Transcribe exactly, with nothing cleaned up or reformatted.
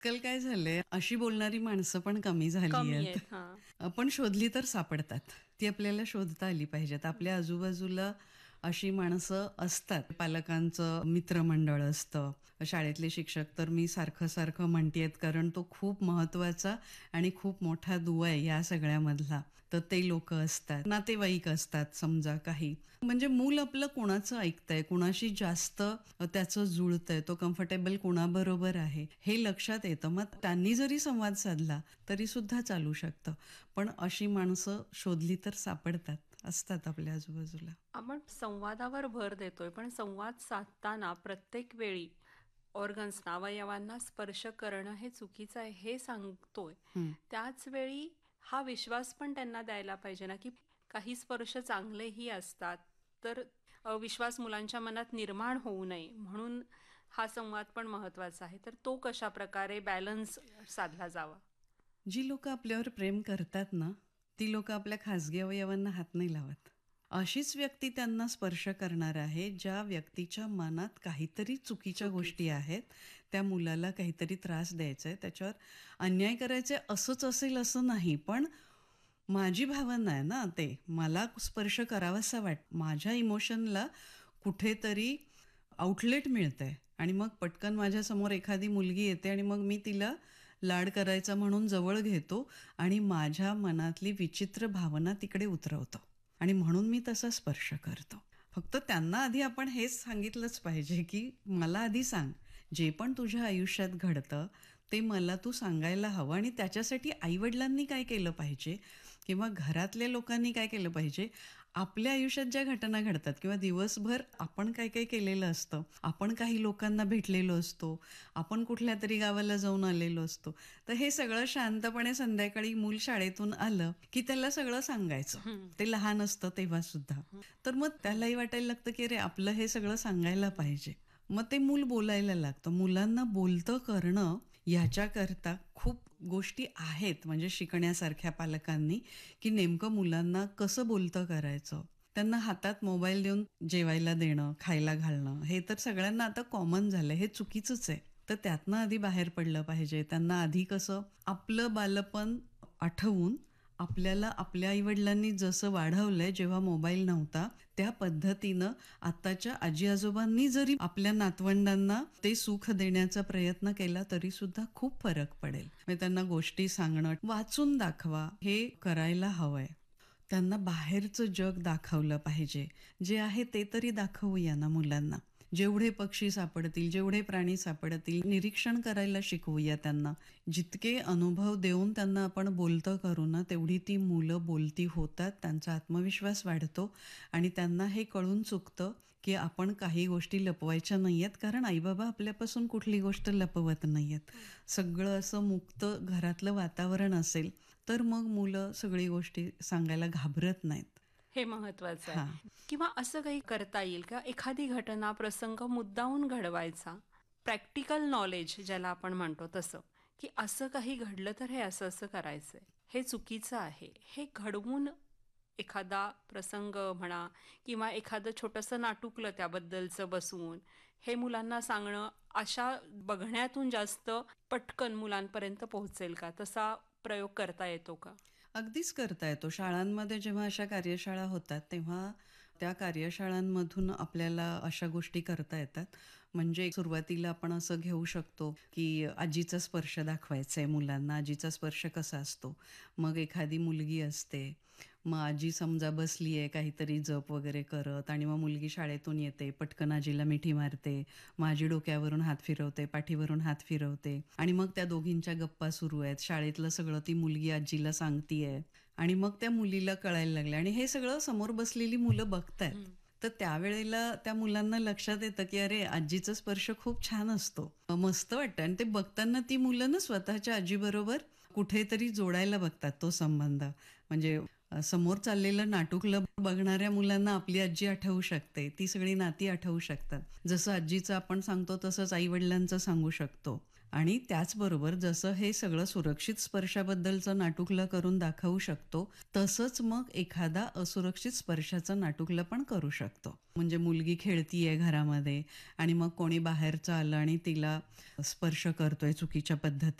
आजकाल काय झालंय, अशी बोलणारी माणसं पण कमी झाली कमी आहेत. आहेत. हां. अ, पण शोधली तर सापडतात. ती आपल्याला शोधता आली पाहिजेत. आपल्या आजूबाजूला अशी माणसं असतात. पालकांचं मित्रमंडळ असतं. शाळेतले शिक्षक तर मी सारखं-सारखं म्हणतेय, कारण तो खूप महत्त्वाचा आणि खूप मोठा दुवा आहे या सगळ्यामधला. तर ते लोकं असतात. नातेवाईक असतात समजा काही. म्हणजे मूल आपलं कोणाचं ऐकतंय, कोणाशी जास्त त्याचं जुळतंय, तो कम्फर्टेबल कोणाबरोबर आहे, हे लक्षात येतं. मग त्यांनी जरी संवाद साधला तरी सुद्धा चालू शकतं. पण अशी माणसं शोधली तर सापडतात, असतात आपल्या आजूबाजूला. आपण संवादावर भर देतोय, पण संवाद साधताना प्रत्येक वेळी ऑर्गन्सना, अवयवांना स्पर्श करणं हे चुकीचं आहे हे सांगतोय. हं. त्याच वेळी हा विश्वास पण त्यांना द्यायला पाहिजे ना, की काही स्पर्श चांगलेही असतात. तर अ, विश्वास मुलांच्या मनात निर्माण होऊ नये म्हणून हा संवाद पण महत्त्वाचा आहे. तर तो कशाप्रकारे बॅलन्स साधला जावा? जी लोकं आपल्यावर प्रेम करतात ना, ती लोकं आपल्या खाजगी अवयवांना हात नाही लावत. अशीच व्यक्ती त्यांना स्पर्श करणार आहे, ज्या व्यक्तीच्या मनात काहीतरी चुकीच्या गोष्टी चुकीचं. आहेत. त्या मुलाला काहीतरी त्रास द्यायचा आहे, त्याच्यावर अन्याय करायचे असंच असेल असं नाही. पण माझी भावना आहे ना ते, मला स्पर्श करावासा वाट माझ्या इमोशनला कुठेतरी आउटलेट मिळतंय आणि मग पटकन माझ्यासमोर एखादी मुलगी येते आणि मग मी तिला लाड करायचा म्हणून जवळ घेतो आणि माझ्या मनातली विचित्र भावना तिकडे उतरवतो आणि म्हणून मी तसा स्पर्श करतो. फक्त त्यांना आधी आपण हेच सांगितलंच पाहिजे, की मला आधी सांग, जे पण तुझ्या आयुष्यात घडतं ते मला तू सांगायला हवं आणि त्याच्यासाठी आई-वडिलांनी काय केलं पाहिजे किंवा घरातल्या लोकांनी काय केलं पाहिजे. आपल्या आयुष्यात ज्या घटना घडतात किंवा दिवसभर आपण काय काय केलेलं असतं, आपण काही लोकांना भेटलेलो असतो, आपण कुठल्या तरी गावाला जाऊन आलेलो असतो, तर हे सगळं शांतपणे संध्याकाळी मूल शाळेतून आलं की त्याला सगळं सांगायचं. हं. ते लहान असतं तेव्हा सुद्धा. हं. तर मग त्यालाही वाटायला लागतं की अरे आपलं हे सगळं सांगायला पाहिजे. मग ते मूल बोलायला लागतं. मुलांना बोलतं करणं ह्याच्याकरता खूप गोष्टी आहेत म्हणजे शिकण्यासारख्या पालकांनी, की नेमकं मुलांना कसं बोलतं करायचं. त्यांना हातात मोबाईल देऊन जेवायला देणं, खायला घालणं, हे तर सगळ्यांना आता कॉमन झालंय. हे चुकीचंच आहे. तर त्यातनं आधी बाहेर पडलं पाहिजे. त्यांना आधी कसं आपलं बालपण आठवून आपल्याला आपल्या आई-वडिलांनी जसं वाढवलंय जेव्हा मोबाईल नव्हता, त्या पद्धतीनं आत्ताच्या आजी-आजोबांनी जरी आपल्या नातवंडांना ते सुख देण्याचा प्रयत्न केला तरी सुद्धा खूप फरक पडेल. म्हणजे त्यांना गोष्टी सांगणं, वाचून दाखवा, हे करायला हवंय. त्यांना बाहेरचं जग दाखवलं पाहिजे. जे आहे ते तरी दाखवूया ना मुलांना. जेवढे पक्षी सापडतील, जेवढे प्राणी सापडतील, निरीक्षण करायला शिकवूया त्यांना. जितके अनुभव देऊन त्यांना आपण बोलतं करू ना, तेवढी ती मुलं बोलती होतात, त्यांचा आत्मविश्वास वाढतो आणि त्यांना हे कळून चुकतं, की आपण काही गोष्टी लपवायच्या नाहीयेत, कारण आई-बाबा आपल्यापासून कुठली गोष्ट लपवत नाहीयेत. सगळं असं मुक्त घरातलं वातावरण असेल, तर मग मुलं सगळी गोष्टी सांगायला घाबरत नाहीत. हे महत्वाचं आहे. हां. किंवा असं काही करता येईल का, एखादी घटना, प्रसंग मुद्दामून घडवायचा, प्रॅक्टिकल नॉलेज ज्याला आपण म्हणतो तसं, की असं काही घडलं तर हे असं असं करायचंय, हे चुकीचं आहे, हे घडवून एखादा प्रसंग म्हणा किंवा एखादं छोटंसं नाटुकलं त्याबद्दलचं बसवून हे मुलांना सांगणं, अशा बघण्यातून जास्त पटकन मुलांपर्यंत पोहोचेल का? तसा प्रयोग करता येतो का? अगदीच करता येतो. शाळांमध्ये जेव्हा अशा कार्यशाळा होतात, तेव्हा त्या कार्यशाळांमधून आपल्याला अशा गोष्टी करता येतात. म्हणजे सुरुवातीला आपण असं घेऊ शकतो, की आजीचा स्पर्श दाखवायचा आहे मुलांना. आजीचा स्पर्श कसा असतो? मग एखादी मुलगी असते. मग आजी समजा बसली आहे काहीतरी जप वगैरे करत आणि मग मुलगी शाळेतून येते. पटकन आजीला मिठी मारते. मग आजी डोक्यावरून हात फिरवते, पाठीवरून हात फिरवते आणि मग त्या दोघींच्या गप्पा सुरू आहेत. शाळेतलं सगळं ती मुलगी आजीला सांगतीये आणि मग त्या मुलीला कळायला लागलं आणि हे सगळं समोर बसलेली मुलं बघतायत. हं. तर त्यावेळेला त्या मुलांना लक्षात येतं, की अरे आजीचा स्पर्श खूप छान असतो. मस्त वाटतं आणि ते बघताना ती मुलं ना स्वतःच्या आजीबरोबर कुठेतरी जोडायला बघतात तो संबंध. म्हणजे अ, समोर चाललेलं नाटुकलं बघणाऱ्या मुलांना आपली आजी आठवू शकते. ती सगळी नाती आठवू शकतात. जसं आजीचं आपण सांगतो तसंच आई-वडिलांचं सांगू शकतो. आणि त्याचबरोबर जसं हे सगळं सुरक्षित स्पर्शाबद्दलचं नाटुकलं करून दाखवू शकतो, तसंच मग एखादा असुरक्षित स्पर्शाचं नाटुकलं पण करू शकतो. म्हणजे मुलगी खेळतीये घरामध्ये आणि मग कोणी बाहेरचं आलं आणि तिला स्पर्श करतोय चुकीच्या पद्धतीने